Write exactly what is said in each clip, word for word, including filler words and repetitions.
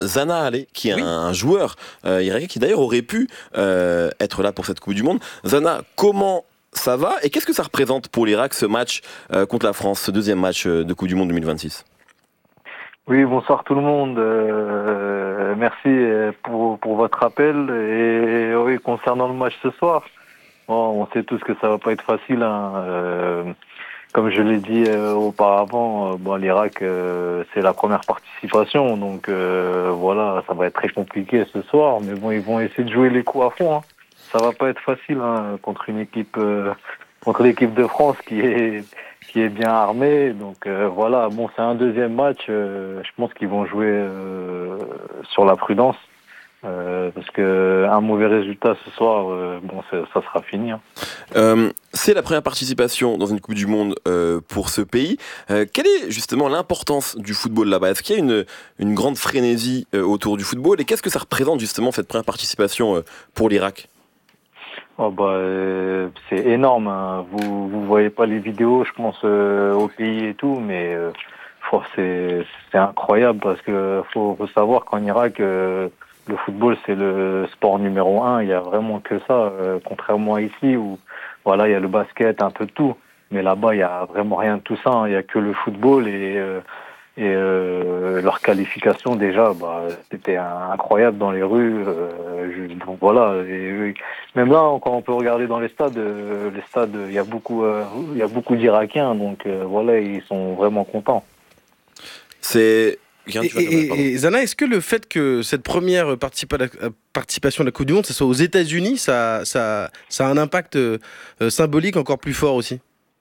Zana Ali, qui est Oui. un, un joueur euh, irakien qui d'ailleurs aurait pu euh, être là pour cette Coupe du Monde. Zana, comment ça va et qu'est-ce que ça représente pour l'Irak ce match euh, contre la France, ce deuxième match euh, de Coupe du Monde deux mille vingt-six? Oui, bonsoir tout le monde. Euh, merci pour, pour votre appel. Et oui, concernant le match ce soir, bon, on sait tous que ça va pas être facile. Hein. Euh, comme je l'ai dit euh, auparavant, euh, bon, l'Irak, euh, c'est la première participation. Donc euh, voilà, ça va être très compliqué ce soir. Mais bon, ils vont essayer de jouer les coups à fond. Hein. Ça va pas être facile hein, contre une équipe, euh, contre l'équipe de France qui est qui est bien armé, donc euh, voilà. Bon, c'est un deuxième match. Euh, je pense qu'ils vont jouer euh, sur la prudence, euh, parce que un mauvais résultat ce soir, euh, bon, ça, ça sera fini. Hein. Euh, c'est la première participation dans une Coupe du Monde euh, pour ce pays. Euh, quelle est justement l'importance du football là-bas? Est-ce qu'il y a une, une grande frénésie euh, autour du football et qu'est-ce que ça représente justement cette première participation euh, pour l'Irak? Oh bah, euh, c'est énorme. Hein. Vous vous voyez pas les vidéos, je pense euh, au pays et tout, mais euh, faut, c'est c'est incroyable parce que faut, faut savoir qu'en Irak, euh, le football c'est le sport numéro un. Il y a vraiment que ça, euh, contrairement à ici où voilà il y a le basket, un peu de tout, mais là-bas il y a vraiment rien de tout ça. Hein. Il y a que le football et euh, Et euh, leur qualification déjà, bah, c'était incroyable dans les rues. Euh, je, donc voilà. Et, même là, quand on peut regarder dans les stades, euh, les stades, il y a beaucoup, euh, il y a beaucoup d'Irakiens. Donc euh, voilà, ils sont vraiment contents. C'est Et, et, et Zana, est-ce que le fait que cette première participa- participation de la Coupe du Monde, ça soit aux États-Unis, ça, ça, ça a un impact euh, symbolique encore plus fort aussi?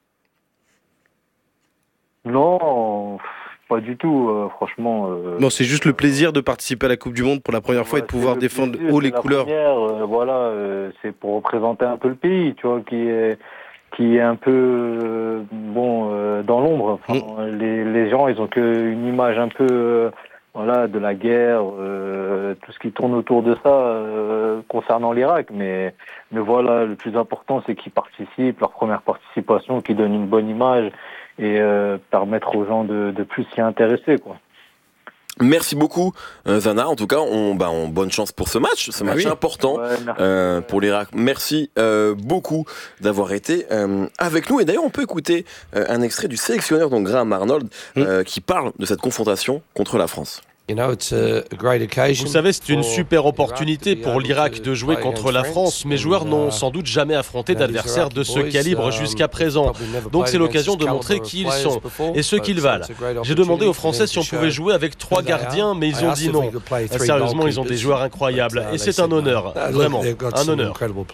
Non. Pas du tout, euh, franchement. Euh, non, c'est juste le plaisir de participer à la Coupe du Monde pour la première fois et de pouvoir défendre plaisir, haut les couleurs. Première, euh, voilà, euh, c'est pour représenter un peu le pays, tu vois, qui est qui est un peu euh, bon euh, dans l'ombre. Enfin, mmh. les les gens, ils ont que une image un peu euh, voilà de la guerre, euh, tout ce qui tourne autour de ça euh, concernant l'Irak. Mais mais voilà, le plus important, c'est qu'ils participent, leur première participation, qui donne une bonne image. Et euh, permettre aux gens de, de plus s'y intéresser, quoi. Merci beaucoup, euh, Zana. En tout cas, on, bah, on, bonne chance pour ce match, ce ah match oui. important ouais, euh, pour l'Irak. Merci euh, beaucoup d'avoir été euh, avec nous. Et d'ailleurs, on peut écouter euh, un extrait du sélectionneur, donc Graham Arnold, euh, mmh. qui parle de cette confrontation contre la France. Vous savez, c'est une super opportunité pour l'Irak de jouer contre la France. Mes joueurs n'ont sans doute jamais affronté d'adversaires de ce calibre jusqu'à présent. Donc c'est l'occasion de montrer qui ils sont et ce qu'ils valent. J'ai demandé aux Français si on pouvait jouer avec trois gardiens, mais ils ont dit non. Sérieusement, ils ont des joueurs incroyables et c'est un honneur, vraiment, un honneur.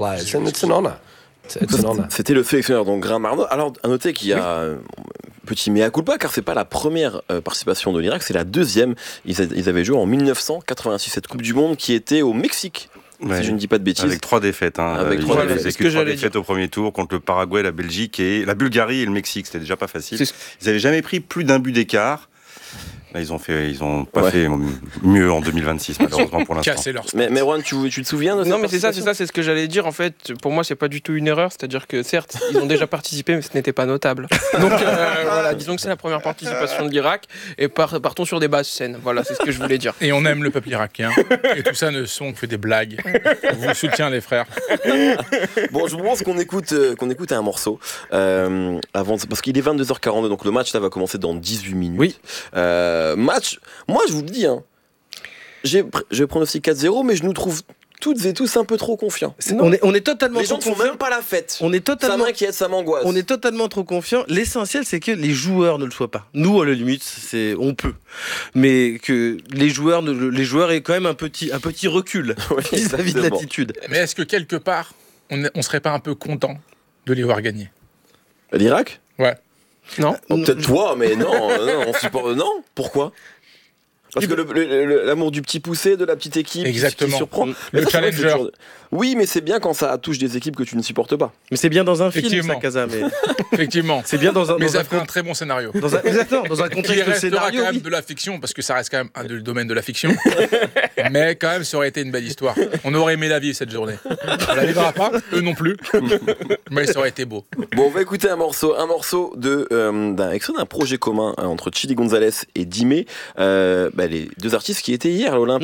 C'était le sélectionneur, donc Graham Arnold. Alors, à noter qu'il y a oui. petit mea culpa, car c'est pas la première euh, participation de l'Irak, c'est la deuxième. Ils, a, ils avaient joué en dix-neuf cent quatre-vingt-six, cette Coupe du Monde qui était au Mexique. Ouais. Si je ne dis pas de bêtises. Avec trois défaites. Hein. Avec trois voilà, défaites. Que trois défaites au premier tour contre le Paraguay, la Belgique et la Bulgarie et le Mexique. C'était déjà pas facile. C'est... Ils n'avaient jamais pris plus d'un but d'écart. Là, ils ont fait, ils ont pas ouais. fait mieux en deux mille vingt-six malheureusement pour l'instant. Mais, mais Juan, tu, tu te souviens de ça? Non, mais c'est ça, c'est ça, c'est ce que j'allais dire. En fait, pour moi, c'est pas du tout une erreur. C'est-à-dire que certes, ils ont déjà participé, mais ce n'était pas notable. Donc euh, voilà, disons que c'est la première participation de l'Irak et part, partons sur des bases saines. Voilà, c'est ce que je voulais dire. Et on aime le peuple irakien. Et tout ça ne sont que des blagues. On vous soutient, les frères. Bon, je pense qu'on écoute, euh, qu'on écoute un morceau euh, avant, parce qu'il est vingt-deux heures quarante-deux, donc le match là va commencer dans dix-huit minutes. Oui. Euh, match. Moi, je vous le dis, hein, j'ai, je pronostique quatre zéro, mais je nous trouve toutes et tous un peu trop confiants. On est, on est totalement les trop gens ne font même pas la fête. On est totalement, ça m'inquiète, ça m'angoisse. On est totalement trop confiants. L'essentiel, c'est que les joueurs ne le soient pas. Nous, à la limite, c'est, on peut. Mais que les joueurs, ne, les joueurs aient quand même un petit, un petit recul oui, vis-à-vis de l'attitude. Mais est-ce que quelque part, on ne serait pas un peu content de les voir gagner? L'Irak? Ouais. Non, oh, peut-être toi, mais non, non, on supporte, non. Pourquoi? Parce que le, le, le, l'amour du petit poussé, de la petite équipe, exactement. Qui surprend. Le ça, challenger. Toujours... Oui, mais c'est bien quand ça touche des équipes que tu ne supportes pas. Mais c'est bien dans un film, ça, Kaza. Mais... Effectivement. C'est bien dans un. Mais dans ça un ferait un très bon scénario. Dans un, exactement. Dans un contexte de scénario. quand même oui. de la fiction, parce que ça reste quand même un, le domaine de la fiction. Mais quand même, ça aurait été une belle histoire. On aurait aimé la vivre cette journée. On la vivra pas, eux non plus. Mais ça aurait été beau. Bon, on va écouter un morceau, un morceau de euh, d'un extrait d'un projet commun hein, entre Chidi Gonzalez et Dimé, euh, bah, les deux artistes qui étaient hier à l'Olympia.